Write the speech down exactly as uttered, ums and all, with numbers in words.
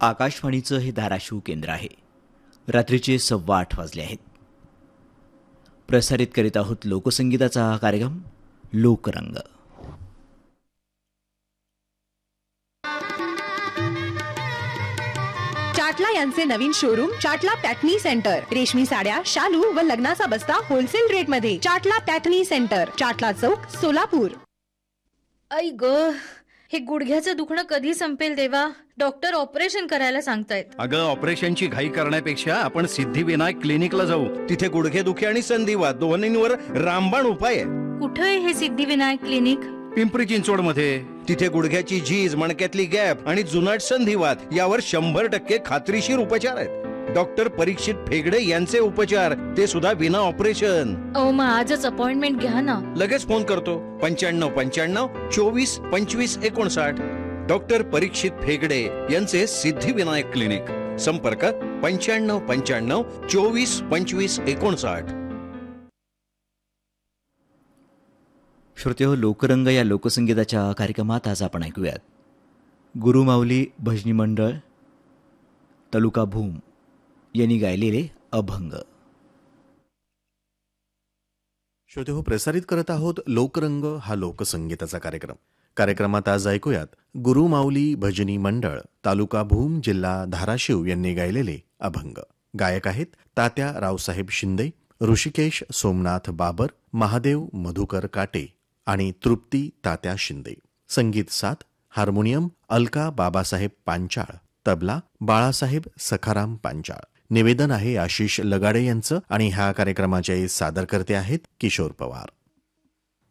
आकाशवाणीचं हे धाराशिव केंद्र आहे. रात्रीचे सव्वा आठ वाजले आहेत. प्रसारित करीत आहोत लोकसंगीताचा हा कार्यक्रम लोकरंग. चाटला यांचे नवीन शोरूम चाटला पॅटनी सेंटर. रेशमी साड्या, शालू व लग्नाचा बस्ता होलसेल रेट मध्ये. चाटला पॅटनी सेंटर, चाटला चौक, सोलापूर. आई ग, हे गुडघ्याचं दुखणं कधी संपेल देवा? डॉक्टर ऑपरेशन करायला सांगतायत. अगं, ऑपरेशनची घाई करण्यापेक्षा आपण सिद्धिविनायक क्लिनिकला जाऊ. तिथे गुडघेदुखी आणि संधिवात दोन्हींवर रामबाण उपाय आहे. कुठे आहे हे सिद्धिविनायक क्लिनिक? पिंपरी चिंचवड मध्ये. तिथे गुडघ्याची झीज, मणक्यातली गॅप आणि जुनाट संधिवात यावर शंभर टक्के खात्रीशीर उपचार आहेत. डॉक्टर परीक्षित फेगडे यांचे उपचार, ते सुद्धा विना ऑपरेशन. अहो, मग आजच अपॉइंटमेंट घ्या ना. लगेच फोन करतो. पंच्याण्णव पंच्याण्णव चोवीस पंचवीस एकोणसाठ. डॉक्टर परीक्षित फेगडे यांचे सिद्धिविनायक क्लिनिक. संपर्क पंच्याण्णव पंच्याण्णव चोवीस पंचवीस एकोणसाठ. श्रोतेहो, लोकरंग या लोकसंगीताच्या कार्यक्रमात आज आपण ऐकूयात गुरुमाऊली भजनी मंडळ तालुका भूम यांनी गायलेले अभंग. श्रोतेहो, प्रसारित करत आहोत लोकरंग हा लोकसंगीताचा कार्यक्रम. कार्यक्रमात आज ऐकूयात गुरुमाऊली भजनी मंडळ तालुका भूम जिल्हा धाराशिव यांनी गायलेले अभंग. गायक आहेत तात्या रावसाहेब शिंदे, ऋषिकेश सोमनाथ बाबर, महादेव मधुकर काटे आणि तृप्ती तात्या शिंदे. संगीत साथ, हार्मोनियम अलका बाबासाहेब पांचाळ, तबला बाळासाहेब सखाराम पांचाळ. निवेदन आहे आशिष लगाडे यांचं आणि ह्या कार्यक्रमाचे सादरकर्ते आहेत किशोर पवार.